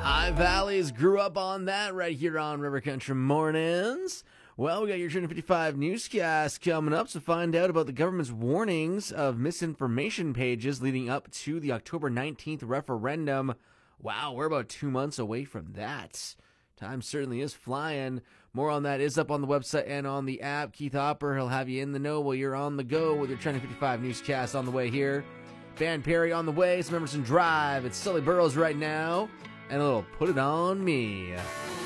I Valleys grew up on that right here on River Country Mornings. Well, we got your 255 newscast coming up to find out about the government's warnings of misinformation pages leading up to the October 19th referendum. Wow, we're about 2 months away from that. Time certainly is flying. More on that is up on the website and on the app. Keith Hopper, he'll have you in the know while you're on the go with your 255 newscast on the way here. Van Perry on the way, some Emerson Drive. It's Sully Burrows right now. And a little Put It On Me.